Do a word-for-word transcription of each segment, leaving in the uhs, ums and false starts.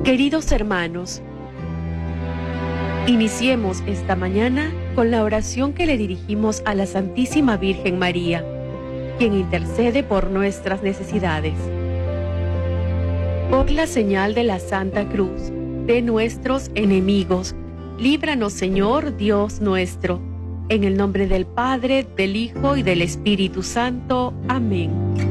Queridos hermanos, iniciemos esta mañana con la oración que le dirigimos a la Santísima Virgen María, quien intercede por nuestras necesidades. Por la señal de la Santa Cruz de nuestros enemigos, líbranos, Señor Dios nuestro, en el nombre del Padre, del Hijo y del Espíritu Santo. Amén.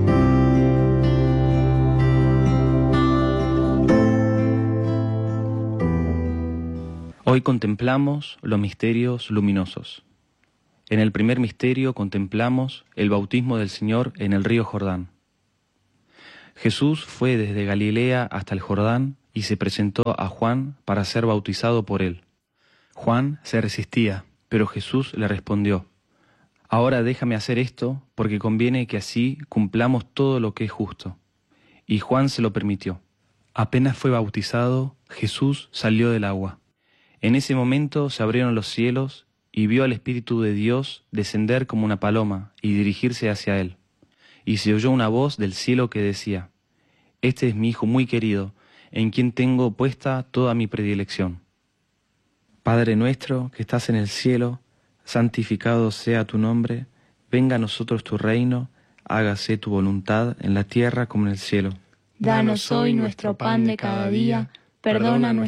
Hoy contemplamos los misterios luminosos. En el primer misterio contemplamos el bautismo del Señor en el río Jordán. Jesús fue desde Galilea hasta el Jordán y se presentó a Juan para ser bautizado por él. Juan se resistía, pero Jesús le respondió: «Ahora déjame hacer esto, porque conviene que así cumplamos todo lo que es justo». Y Juan se lo permitió. Apenas fue bautizado, Jesús salió del agua. En ese momento se abrieron los cielos y vio al Espíritu de Dios descender como una paloma y dirigirse hacia él. Y se oyó una voz del cielo que decía: «Este es mi Hijo muy querido, en quien tengo puesta toda mi predilección». Padre nuestro que estás en el cielo, santificado sea tu nombre, venga a nosotros tu reino, hágase tu voluntad en la tierra como en el cielo. Danos hoy nuestro pan de cada día, perdona nuestras